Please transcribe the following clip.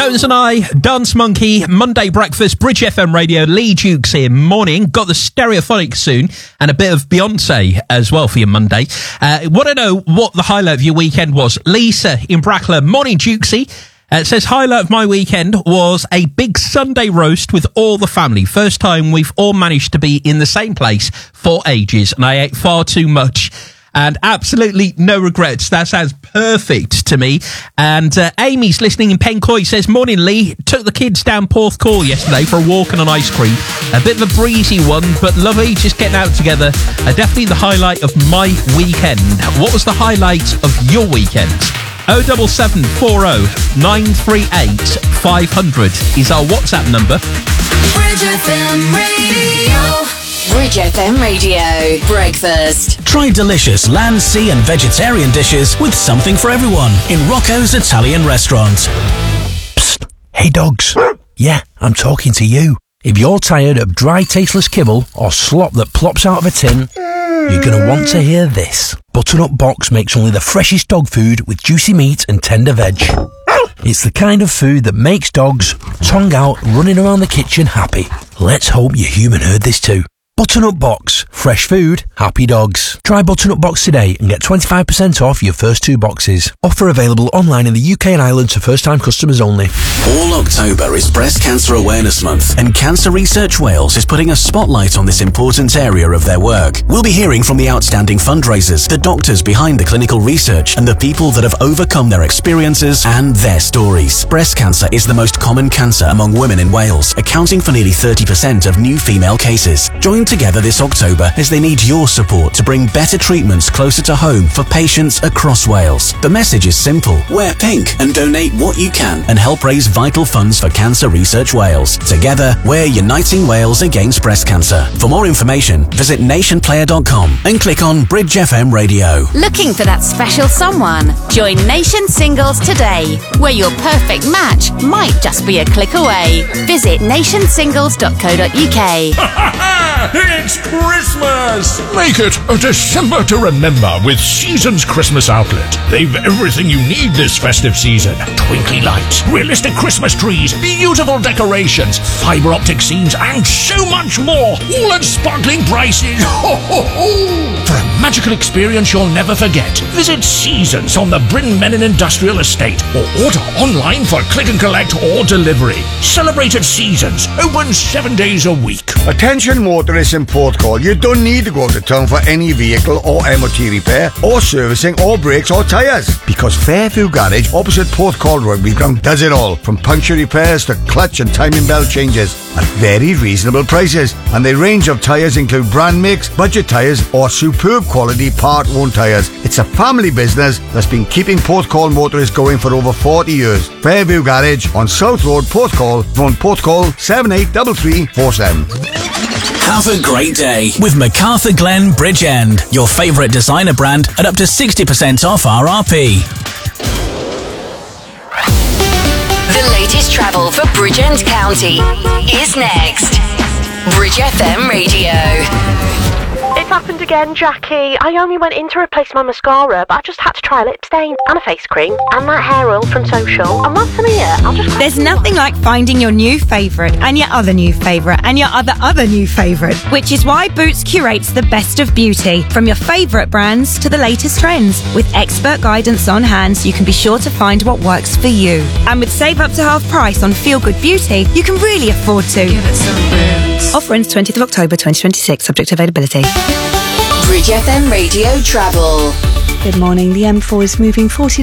Tones and I, Dance Monkey, Monday Breakfast, Bridge FM Radio, Lee Dukes here, morning. Got the Stereophonics soon, and a bit of Beyonce as well for your Monday. Want to know what the highlight of your weekend was? Lisa in Brackler, morning Dukesy. It says, highlight of my weekend was a big Sunday roast with all the family. First time we've all managed to be in the same place for ages, and I ate far too much. And absolutely no regrets. That sounds perfect to me. And Amy's listening in Pencoy, says, morning Lee, took the kids down Porthcawl yesterday for a walk and an ice cream. A bit of a breezy one, but lovely, just getting out together. Definitely the highlight of my weekend. What was the highlight of your weekend? 07740 938 500 is our WhatsApp number. Bridge FM Radio. Bridge FM Radio. Breakfast. Try delicious land, sea and vegetarian dishes with something for everyone in Rocco's Italian Restaurant. Psst. Hey dogs. Yeah, I'm talking to you. If you're tired of dry, tasteless kibble or slop that plops out of a tin, you're going to want to hear this. Butternut Box makes only the freshest dog food with juicy meat and tender veg. It's the kind of food that makes dogs, tongue out, running around the kitchen happy. Let's hope your human heard this too. Butternut Box. Fresh food, happy dogs. Try Butternut Box today and get 25% off your first 2 boxes. Offer available online in the UK and Ireland to first-time customers only. All October is Breast Cancer Awareness Month, and Cancer Research Wales is putting a spotlight on this important area of their work. We'll be hearing from the outstanding fundraisers, the doctors behind the clinical research, and the people that have overcome their experiences and their stories. Breast cancer is the most common cancer among women in Wales, accounting for nearly 30% of new female cases. Join together this October as they need your support to bring better treatments closer to home for patients across Wales. The message is simple. Wear pink and donate what you can and help raise vital funds for Cancer Research Wales. Together, we're uniting Wales against breast cancer. For more information, visit nationplayer.com and click on Bridge FM Radio. Looking for that special someone? Join Nation Singles today, where your perfect match might just be a click away. Visit nationsingles.co.uk. It's Christmas! Make it a December to remember with Seasons Christmas Outlet. They've everything you need this festive season. Twinkly lights, realistic Christmas trees, beautiful decorations, fibre optic scenes, and so much more. All at sparkling prices. Ho, ho, ho! For a magical experience you'll never forget, visit Seasons on the Bryn Menin Industrial Estate or order online for click and collect or delivery. Celebrate at Seasons. Open 7 days a week. Attention motorists in Porthcawl, you don't need to go to town for any vehicle or MOT repair or servicing or brakes or tyres, because Fairview Garage opposite Porthcawl Rugby Ground does it all, from puncture repairs to clutch and timing belt changes at very reasonable prices. And their range of tyres include brand makes, budget tyres or superb quality part-owned tyres. It's a family business that's been keeping Porthcawl motorists going for over 40 years. Fairview Garage on South Road, Porthcawl, phone Porthcawl 783347. Have a great day with MacArthur Glen Bridge End, your favourite designer brand at up to 60% off RRP. The latest travel for Bridgend County is next. Bridge FM Radio. It's happened again, Jackie. I only went in to replace my mascara, but I just had to try a lip stain and a face cream and that hair oil from Social. And once I'm here, I'll just... There's nothing like finding your new favourite and your other new favourite and your other new favourite, which is why Boots curates the best of beauty, from your favourite brands to the latest trends. With expert guidance on hand, so you can be sure to find what works for you. And with save up to half price on Feel Good Beauty, you can really afford to. Give it some Boots. Offer ends 20th of October 2026, subject to availability. Bridge FM Radio Travel. Good morning. The M4 is moving 40